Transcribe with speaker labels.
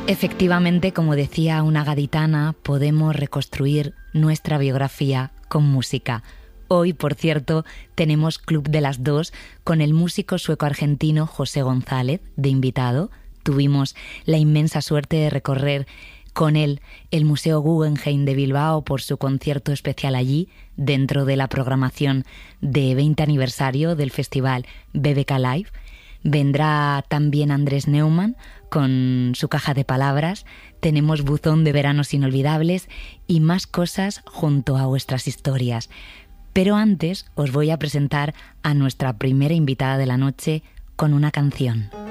Speaker 1: Efectivamente, como decía una gaditana, podemos reconstruir nuestra biografía con música. Hoy, por cierto, tenemos Club de las Dos con el músico sueco-argentino José González de invitado. Tuvimos la inmensa suerte de recorrer con él el Museo Guggenheim de Bilbao por su concierto especial allí, dentro de la programación de 20 aniversario del festival BBK Live. Vendrá también Andrés Neumann con su caja de palabras. Tenemos buzón de veranos inolvidables y más cosas junto a vuestras historias. Pero antes os voy a presentar a nuestra primera invitada de la noche con una canción.